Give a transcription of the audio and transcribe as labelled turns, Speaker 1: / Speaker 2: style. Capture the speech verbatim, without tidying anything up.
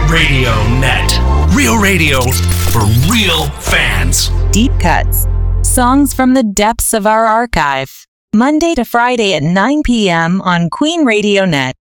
Speaker 1: Radio Net. Real radio for real fans.
Speaker 2: Deep cuts. Songs from the depths of our archive. Monday to Friday at nine p.m. on Queen Radio Net.